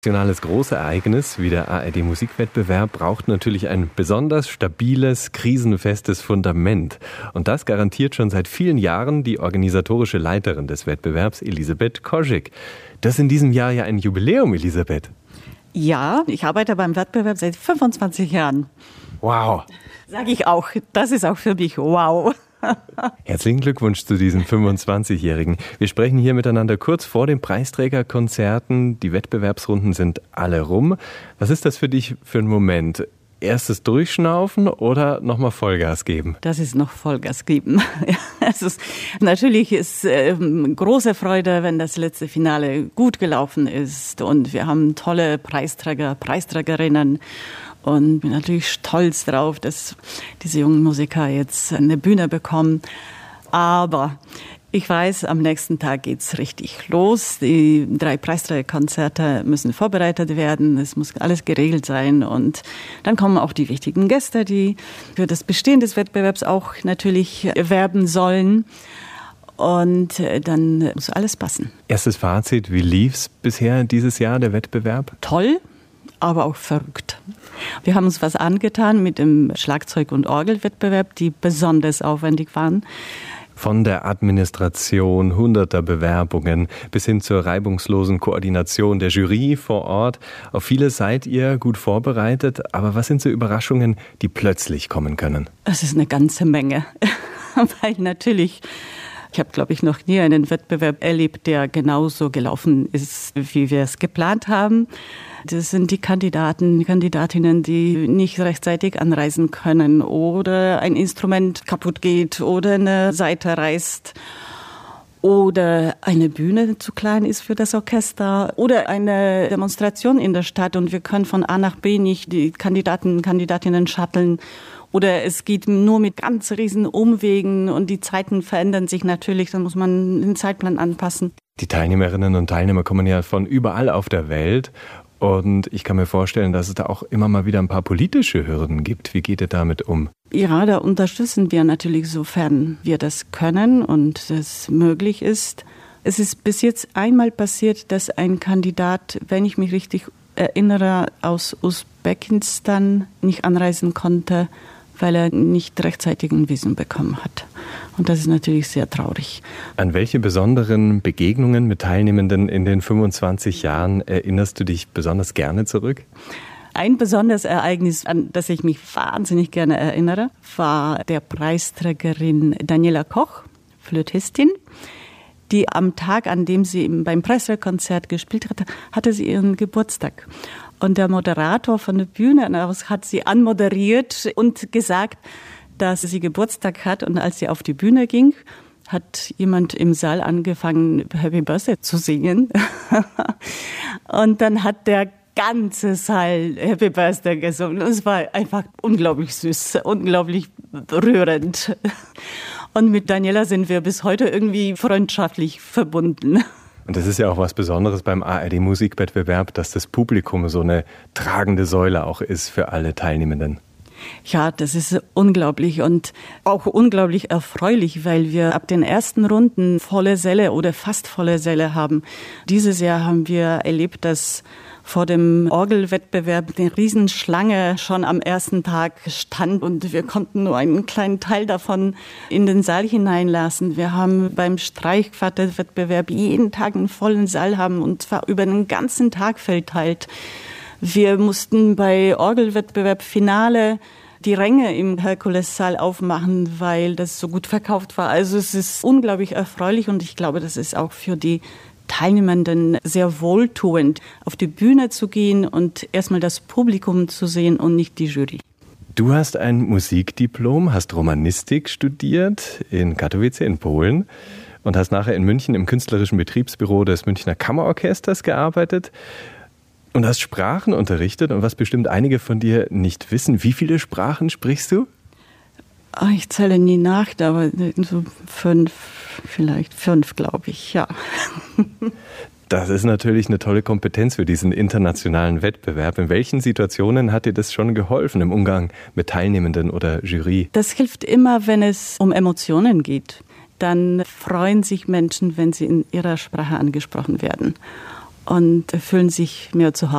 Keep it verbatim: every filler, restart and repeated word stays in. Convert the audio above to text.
Nationales Großereignis wie der A R D-Musikwettbewerb braucht natürlich ein besonders stabiles, krisenfestes Fundament. Und das garantiert schon seit vielen Jahren die organisatorische Leiterin des Wettbewerbs, Elisabeth Koschek. Das ist in diesem Jahr ja ein Jubiläum, Elisabeth. Ja, ich arbeite beim Wettbewerb seit fünfundzwanzig Jahren. Wow. Sage ich auch. Das ist auch für mich wow. Herzlichen Glückwunsch zu diesem fünfundzwanzigjährigen. Wir sprechen hier miteinander kurz vor den Preisträgerkonzerten. Die Wettbewerbsrunden sind alle rum. Was ist das für dich für ein Moment? Erstes Durchschnaufen oder nochmal Vollgas geben? Das ist noch Vollgas geben. Es ist, natürlich ist äh, große Freude, wenn das letzte Finale gut gelaufen ist. Und wir haben tolle Preisträger, Preisträgerinnen. Und bin natürlich stolz darauf, dass diese jungen Musiker jetzt eine Bühne bekommen. Aber ich weiß, am nächsten Tag geht's richtig los. Die drei Preisträgerkonzerte müssen vorbereitet werden. Es muss alles geregelt sein. Und dann kommen auch die wichtigen Gäste, die für das Bestehen des Wettbewerbs auch natürlich werben sollen. Und dann muss alles passen. Erstes Fazit, wie lief's bisher dieses Jahr, der Wettbewerb? Toll, aber auch verrückt. Wir haben uns was angetan mit dem Schlagzeug- und Orgelwettbewerb, die besonders aufwendig waren. Von der Administration hunderter Bewerbungen bis hin zur reibungslosen Koordination der Jury vor Ort. Auf vieles seid ihr gut vorbereitet. Aber was sind so Überraschungen, die plötzlich kommen können? Es ist eine ganze Menge, weil natürlich... Ich habe, glaube ich, noch nie einen Wettbewerb erlebt, der genauso gelaufen ist, wie wir es geplant haben. Das sind die Kandidaten, Kandidatinnen, die nicht rechtzeitig anreisen können oder ein Instrument kaputt geht oder eine Seite reißt oder eine Bühne zu klein ist für das Orchester oder eine Demonstration in der Stadt und wir können von A nach B nicht die Kandidaten, Kandidatinnen shutteln. Oder es geht nur mit ganz riesen Umwegen und die Zeiten verändern sich natürlich, dann muss man den Zeitplan anpassen. Die Teilnehmerinnen und Teilnehmer kommen ja von überall auf der Welt und ich kann mir vorstellen, dass es da auch immer mal wieder ein paar politische Hürden gibt. Wie geht ihr damit um? Ja, da unterstützen wir natürlich, sofern wir das können und es möglich ist. Es ist bis jetzt einmal passiert, dass ein Kandidat, wenn ich mich richtig erinnere, aus Usbekistan nicht anreisen konnte, weil er nicht rechtzeitig ein Visum bekommen hat. Und das ist natürlich sehr traurig. An welche besonderen Begegnungen mit Teilnehmenden in den fünfundzwanzig Jahren erinnerst du dich besonders gerne zurück? Ein besonderes Ereignis, an das ich mich wahnsinnig gerne erinnere, war der Preisträgerin Daniela Koch, Flötistin, die am Tag, an dem sie beim Preisträgerkonzert gespielt hatte, hatte sie ihren Geburtstag. Und der Moderator von der Bühne aus hat sie anmoderiert und gesagt, dass sie Geburtstag hat. Und als sie auf die Bühne ging, hat jemand im Saal angefangen, Happy Birthday zu singen. Und dann hat der ganze Saal Happy Birthday gesungen. Und es war einfach unglaublich süß, unglaublich rührend. Und mit Daniela sind wir bis heute irgendwie freundschaftlich verbunden. Und das ist ja auch was Besonderes beim A R D-Musikwettbewerb, dass das Publikum so eine tragende Säule auch ist für alle Teilnehmenden. Ja, das ist unglaublich und auch unglaublich erfreulich, weil wir ab den ersten Runden volle Säle oder fast volle Säle haben. Dieses Jahr haben wir erlebt, dass vor dem Orgelwettbewerb eine Riesenschlange schon am ersten Tag stand und wir konnten nur einen kleinen Teil davon in den Saal hineinlassen. Wir haben beim Streichquartettwettbewerb jeden Tag einen vollen Saal haben und zwar über den ganzen Tag verteilt. Wir mussten bei Orgelwettbewerb Finale die Ränge im Herkulessaal aufmachen, weil das so gut verkauft war. Also es ist unglaublich erfreulich und ich glaube, das ist auch für die Teilnehmenden sehr wohltuend, auf die Bühne zu gehen und erstmal das Publikum zu sehen und nicht die Jury. Du hast ein Musikdiplom, hast Romanistik studiert in Katowice in Polen und hast nachher in München im künstlerischen Betriebsbüro des Münchner Kammerorchesters gearbeitet und hast Sprachen unterrichtet. Und was bestimmt einige von dir nicht wissen, wie viele Sprachen sprichst du? Ich zähle nie nach, aber so fünf, vielleicht fünf, glaube ich, ja. Das ist natürlich eine tolle Kompetenz für diesen internationalen Wettbewerb. In welchen Situationen hat dir das schon geholfen im Umgang mit Teilnehmenden oder Jury? Das hilft immer, wenn es um Emotionen geht. Dann freuen sich Menschen, wenn sie in ihrer Sprache angesprochen werden. und fühlen sich mehr zu Hause.